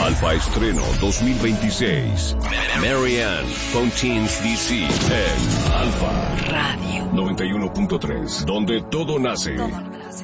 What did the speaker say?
Alfa Estreno 2026. Marianne con Teens DC en Alfa Radio 91.3, donde todo nace.